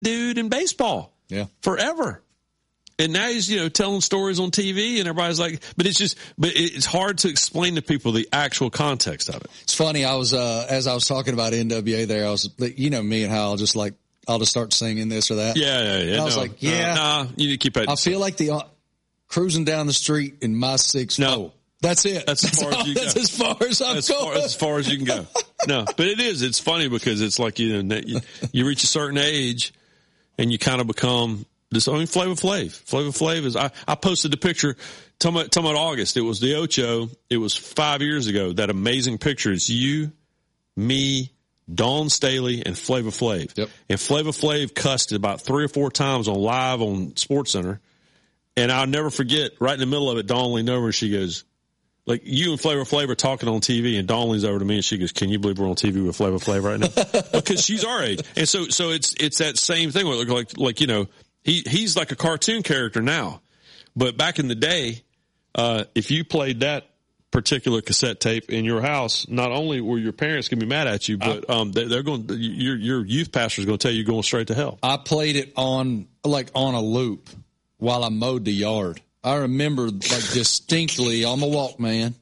dude in baseball. Yeah. Forever. And now he's, telling stories on TV and everybody's like, but it's hard to explain to people the actual context of it. It's funny. I was, as I was talking about NWA there, I was, me and how I'll just start singing this or that. Yeah. And I was like, you need to keep it. I feel like cruising down the street in my 6'4". No. That's it. That's as far as you go. That's as far as I'm going. As far as you can go. No, but it is. It's funny because it's like, you reach a certain age and you kind of become this. Flavor Flav. Flavor Flav is, I posted the picture, talking about August. It was the Ocho. It was 5 years ago. That amazing picture. It's you, me, Dawn Staley, and Flavor Flav. Yep. And Flavor Flav cussed about 3 or 4 times live on SportsCenter. And I'll never forget, right in the middle of it, Dawn leaned over and she goes, like, you and Flavor Flav are talking on TV, and Dawn leans over to me and she goes, "Can you believe we're on TV with Flavor Flav right now?" Because she's our age. And so it's that same thing where he's like a cartoon character now. But back in the day, if you played that particular cassette tape in your house, not only were your parents going to be mad at you, but they're going, your youth pastor is going to tell you you're going straight to hell. I played it on a loop while I mowed the yard. I remember distinctly on my Walkman,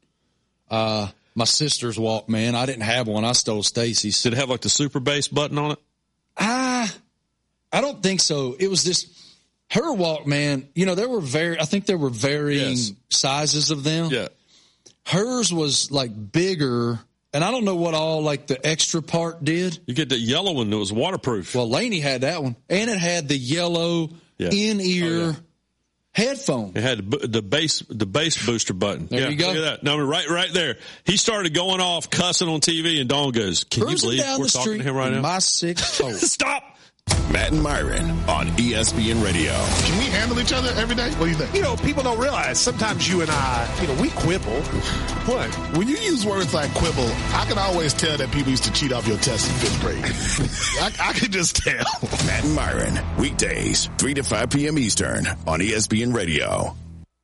my sister's Walkman. I didn't have one. I stole Stacy's. Did it have the super bass button on it? I don't think so. It was just her Walkman. I think there were varying sizes of them. Yeah. Hers was bigger, and I don't know what all the extra part did. You get the yellow one that was waterproof. Well, Laney had that one, and it had the yellow in-ear headphone. It had the bass booster button. There you go. Look at that. No, right there. He started going off cussing on TV, and Dawn goes, "Can you believe we're talking to him right now?" My 6'4". Stop. Matt and Myron on ESPN Radio. Can we handle each other every day? What do you think? People don't realize sometimes you and I, we quibble. What? When you use words like quibble, I can always tell that people used to cheat off your test in 5th grade. I can just tell. Matt and Myron, weekdays, 3 to 5 p.m. Eastern on ESPN Radio.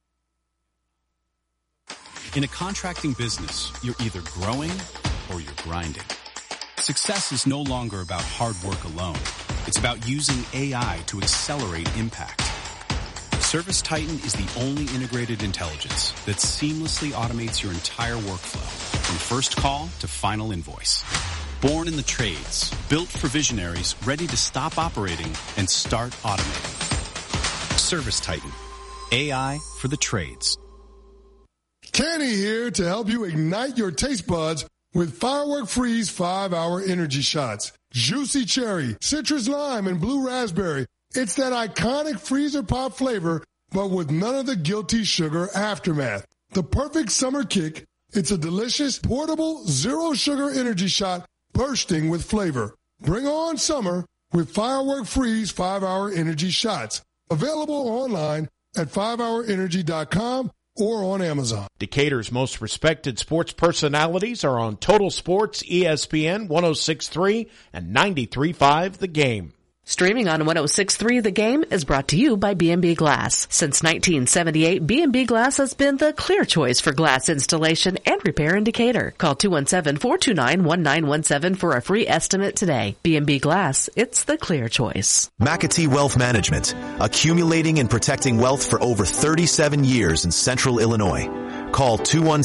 In a contracting business, you're either growing or you're grinding. Success is no longer about hard work alone. It's about using AI to accelerate impact. ServiceTitan is the only integrated intelligence that seamlessly automates your entire workflow, from first call to final invoice. Born in the trades, built for visionaries ready to stop operating and start automating. ServiceTitan, AI for the trades. Kenny here to help you ignite your taste buds with Firework Freeze 5-Hour Energy Shots. Juicy cherry, citrus lime, and blue raspberry. It's that iconic freezer pop flavor, but with none of the guilty sugar aftermath. The perfect summer kick. It's a delicious, portable, zero-sugar energy shot bursting with flavor. Bring on summer with Firework Freeze 5-Hour Energy Shots. Available online at 5hourenergy.com or on Amazon. Decatur's most respected sports personalities are on Total Sports, ESPN 106.3 and 93.5 The Game. Streaming on 106.3 The Game is brought to you by B&B Glass. Since 1978, B&B Glass has been the clear choice for glass installation and repair in Decatur. Call 217-429-1917 for a free estimate today. B&B Glass, it's the clear choice. McAtee Wealth Management, accumulating and protecting wealth for over 37 years in Central Illinois. Call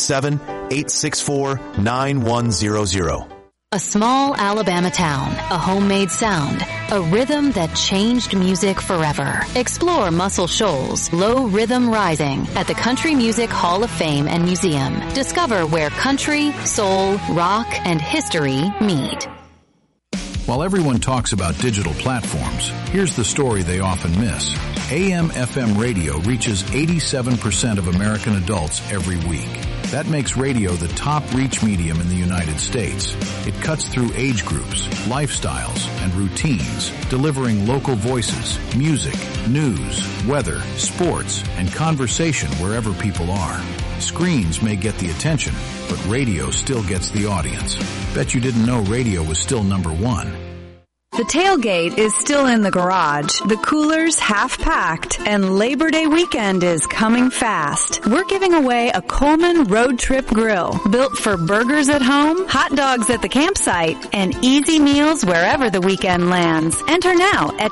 217-864-9100. A small Alabama town, a homemade sound, a rhythm that changed music forever. Explore Muscle Shoals Low Rhythm Rising at the Country Music Hall of Fame and Museum. Discover where country, soul, rock, and history meet. While everyone talks about digital platforms, here's the story they often miss. AM/FM radio reaches 87% of American adults every week. That makes radio the top reach medium in the United States. It cuts through age groups, lifestyles, and routines, delivering local voices, music, news, weather, sports, and conversation wherever people are. Screens may get the attention, but radio still gets the audience. Bet you didn't know radio was still number one. The tailgate is still in the garage, the cooler's half packed, and Labor Day weekend is coming fast. We're giving away a Coleman Road Trip Grill, built for burgers at home, hot dogs at the campsite, and easy meals wherever the weekend lands. Enter now at